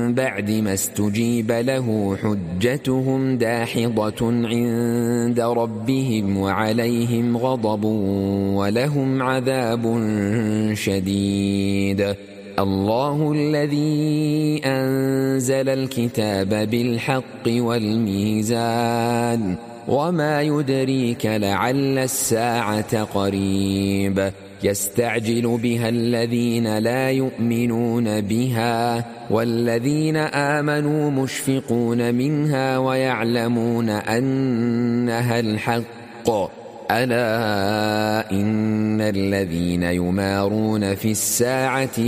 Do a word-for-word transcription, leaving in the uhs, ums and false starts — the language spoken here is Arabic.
بعد ما استجيب له حجتهم داحضة عند ربهم وعليهم غضب ولهم عذاب شديد. الله الذي أنزل الكتاب بالحق والميزان وما يدريك لعل الساعة قريب. يستعجل بها الذين لا يؤمنون بها والذين آمنوا مشفقون منها ويعلمون أنها الحق. ألا إن الذين يمارون في الساعة